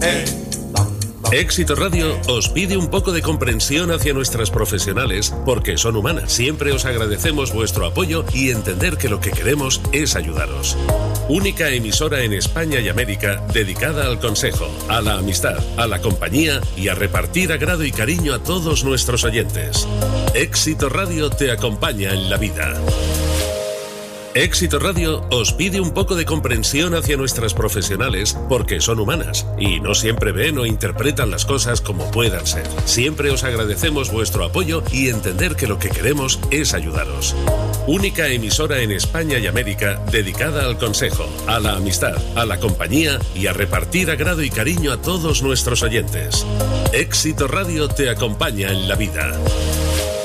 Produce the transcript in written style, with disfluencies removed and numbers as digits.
Éxito Radio os pide un poco de comprensión hacia nuestras profesionales porque son humanas. Siempre os agradecemos vuestro apoyo y entender que lo que queremos es ayudaros. Única emisora en España y América dedicada al consejo, a la amistad, a la compañía y a repartir agrado y cariño a todos nuestros oyentes. Éxito Radio te acompaña en la vida. Éxito Radio os pide un poco de comprensión hacia nuestras profesionales porque son humanas y no siempre ven o interpretan las cosas como puedan ser. Siempre os agradecemos vuestro apoyo y entender que lo que queremos es ayudaros. Única emisora en España y América dedicada al consejo, a la amistad, a la compañía y a repartir agrado y cariño a todos nuestros oyentes. Éxito Radio te acompaña en la vida.